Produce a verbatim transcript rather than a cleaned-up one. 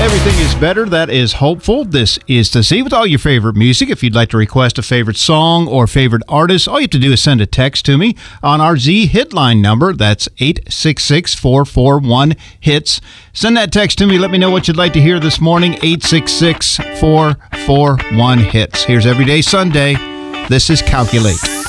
Everything is better. That is hopeful. This is to see with all your favorite music. If you'd like to request a favorite song or favorite artist, all you have to do is send a text to me on our Z Hitline number. That's eight six six, four four one, HITS. Send that text to me. Let me know what you'd like to hear this morning. eight six six, four four one, HITS. Here's Everyday Sunday. This is Calculate.